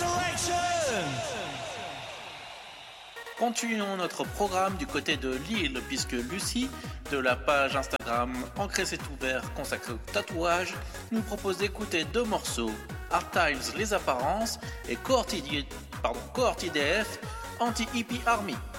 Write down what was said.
Continuons notre programme du côté de Lille, puisque Lucie, de la page Instagram Ancré c'est ouvert consacrée au tatouage, nous propose d'écouter deux morceaux, Hard Times, Les Apparences et Cohort IDF, Anti-Hippie Army.